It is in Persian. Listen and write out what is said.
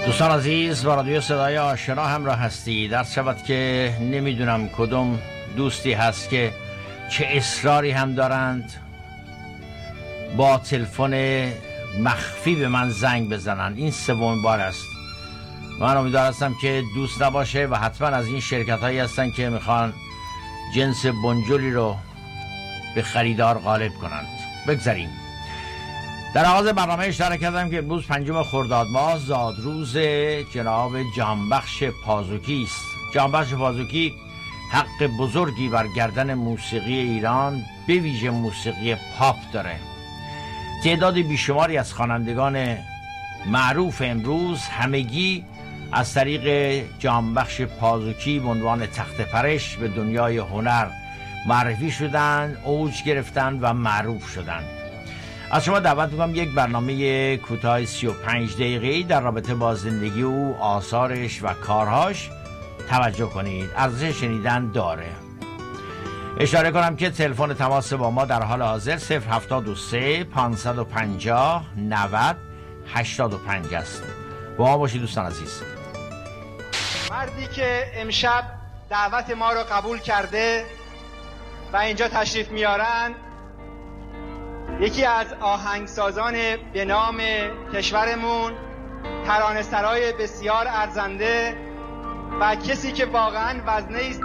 دوستان عزیز، با رادیو صدای آشنا همراه هستی. در شود که نمیدونم کدوم دوستی هست که چه اصراری هم دارند با تلفن مخفی به من زنگ بزنن. این سومین بار است. من امیدوار هستم که دوست نباشه و حتما از این شرکت هایی هستن که میخوان جنس بنجلی رو به خریدار غالب کنند. بگذاریم. در آغاز برنامه اشاره کردم که امروز 5 خرداد ماه زادروز جناب جهانبخش پازوکی است. جهانبخش پازوکی حق بزرگی بر گردن موسیقی ایران به ویژه موسیقی پاپ داره. تعداد بیشماری از خوانندگان معروف امروز همگی از طریق جهانبخش پازوکی به عنوان تخت پرش به دنیای هنر معرفی شدن، اوج گرفتن و معروف شدن. از شما دعوت می‌کنم یک برنامه کوتاه 35 دقیقه‌ای در رابطه با زندگی او، آثارش و کارهاش توجه کنید. ارزش شنیدن داره. اشاره کنم که تلفن تماس با ما در حال حاضر 073 550 90 85 است. با ما باشید دوستان عزیز. مردی که امشب دعوت ما رو قبول کرده و اینجا تشریف میارن، یکی از آهنگسازان به نام کشورمون، ترانه‌سرای بسیار ارزنده و کسی که واقعاً وزنه است